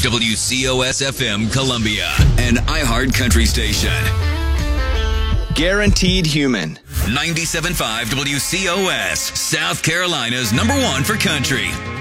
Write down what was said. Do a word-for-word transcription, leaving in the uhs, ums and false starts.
W C O S F M Columbia, an iHeart Country station. Guaranteed Human. ninety-seven point five W C O S, South Carolina's number one for country.